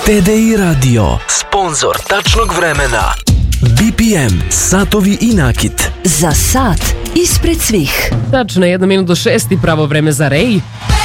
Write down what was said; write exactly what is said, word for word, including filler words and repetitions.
T D I Radio, sponzor tačnog vremena. B P M, satovi i nakit. Za sat ispred svih. Tačno, jedna minut do šest i pravo vreme za Rej.